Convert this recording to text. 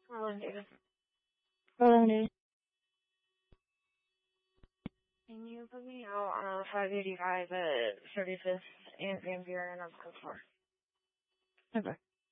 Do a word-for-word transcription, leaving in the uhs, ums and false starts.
How long, David? How long, dude? Can you put me out on five eighty-five at thirty-fifth and Van Buren on four? Okay.